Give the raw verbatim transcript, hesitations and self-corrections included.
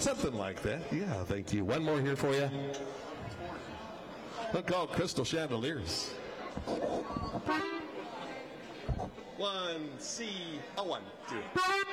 Something like that. Yeah, thank you. One more here for you. They're called crystal chandeliers. One, C, a one, two.